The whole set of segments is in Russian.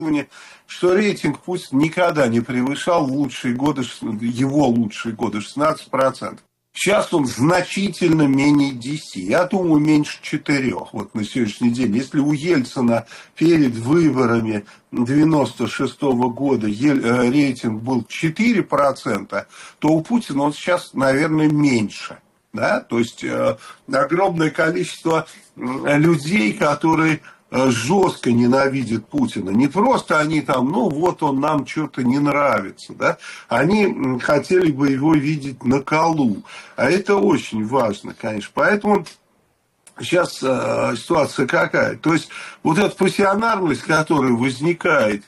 что рейтинг Путина никогда не превышал его лучшие годы 16%. Сейчас он значительно менее 10. Я думаю, меньше 4. Вот на сегодняшний день. Если у Ельцина перед выборами 1996 года рейтинг был 4%, то у Путина он сейчас, наверное, меньше. Да? То есть огромное количество людей, которые жестко ненавидят Путина. Не просто они там, ну вот он нам что-то не нравится, да, они хотели бы его видеть на колу. А это очень важно, конечно. Поэтому сейчас ситуация какая? То есть вот эта пассионарность, которая возникает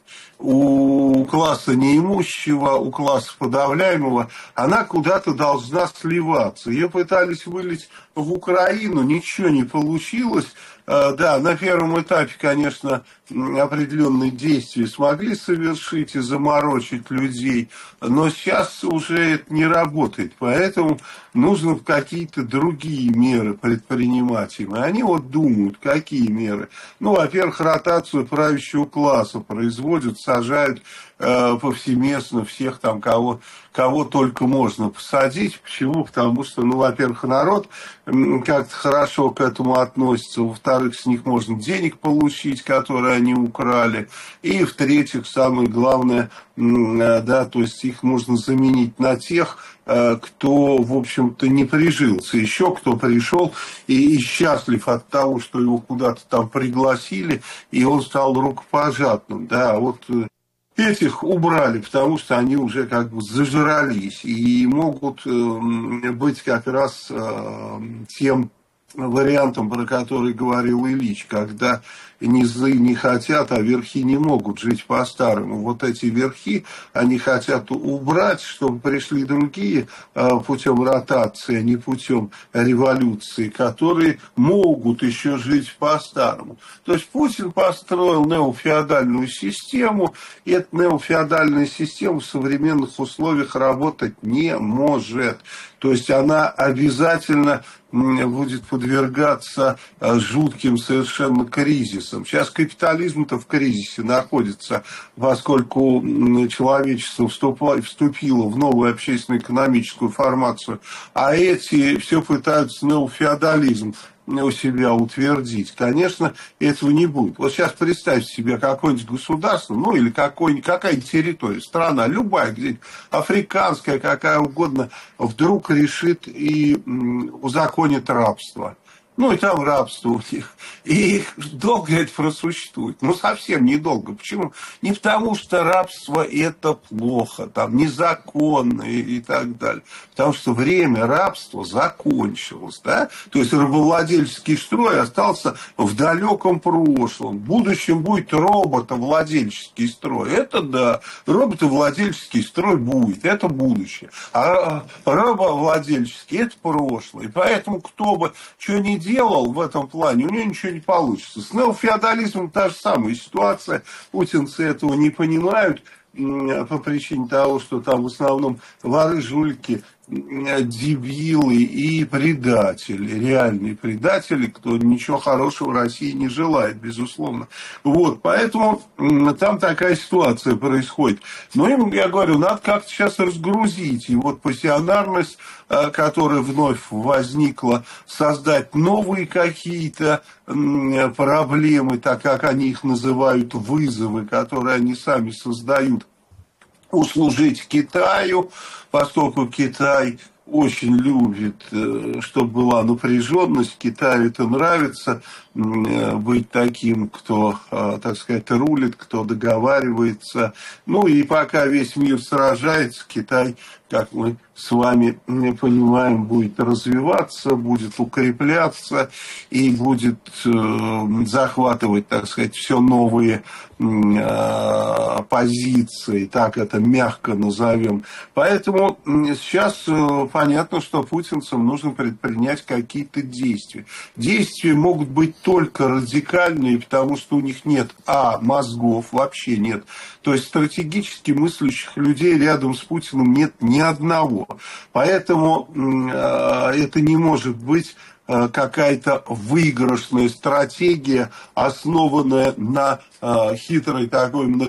у класса неимущего, у класса подавляемого, она куда-то должна сливаться. Ее пытались вылить в Украину, ничего не получилось. Да, на первом этапе, конечно, определенные действия смогли совершить и заморочить людей, но сейчас уже это не работает, поэтому нужно какие-то другие меры предпринимать им. И они вот думают, какие меры. Ну, во-первых, ротацию правящего класса производят, сажают повсеместно всех там, кого только можно посадить. Почему? Потому что, ну, во-первых, народ как-то хорошо к этому относится, во-вторых, с них можно денег получить, которые они украли, и, в-третьих, самое главное, да, то есть их можно заменить на тех, кто, в общем-то, не прижился, еще кто пришел и счастлив от того, что его куда-то там пригласили, и он стал рукопожатным, да, вот этих убрали, потому что они уже как бы зажрались и могут быть как раз тем вариантом, про который говорил Ильич, когда низы не хотят, а верхи не могут жить по-старому. Вот эти верхи, они хотят убрать, чтобы пришли другие путем ротации, а не путем революции, которые могут еще жить по-старому. То есть Путин построил неофеодальную систему, и эта неофеодальная система в современных условиях работать не может. То есть она обязательно будет подвергаться жутким совершенно кризисам. Сейчас капитализм-то в кризисе находится, поскольку человечество вступило в новую общественно-экономическую формацию, а эти все пытаются неофеодализм у себя утвердить. Конечно, этого не будет. Вот сейчас представьте себе какое-нибудь государство, ну или какая-нибудь территория, страна, любая, где африканская, какая угодно, вдруг решит и узаконит рабство. Ну, и там рабство у них. И долго это просуществует. Ну, совсем недолго. Почему? Не потому, что рабство это плохо, там, незаконно и так далее. Потому что время рабства закончилось, да? То есть рабовладельческий строй остался в далеком прошлом. В будущем будет роботовладельческий строй. Это да. Роботовладельческий строй будет. Это будущее. А рабовладельческий это прошлое. И поэтому кто бы что ни делал в этом плане, у него ничего не получится. С неофеодализмом та же самая ситуация. Путинцы этого не понимают по причине того, что там в основном воры, жулики, дебилы и предатели, реальные предатели, кто ничего хорошего России не желает, безусловно. Вот, поэтому там такая ситуация происходит. Но им, я говорю, надо как-то сейчас разгрузить. И вот пассионарность, которая вновь возникла, создать новые какие-то проблемы, так как они их называют, вызовы, которые они сами создают, услужить Китаю, поскольку Китай очень любит, чтобы была напряженность, Китаю это нравится, быть таким, кто, так сказать, рулит, кто договаривается. Ну и пока весь мир сражается, Китай, как мы с вами понимаем, будет развиваться, будет укрепляться и будет захватывать, так сказать, все новые позиции, так это мягко назовем. Поэтому сейчас понятно, что путинцам нужно предпринять какие-то действия. Действия могут быть только радикальные, потому что у них нет мозгов, вообще нет. То есть стратегически мыслящих людей рядом с Путиным нет ни одного. Поэтому это не может быть какая-то выигрышная стратегия, основанная на хитрой такой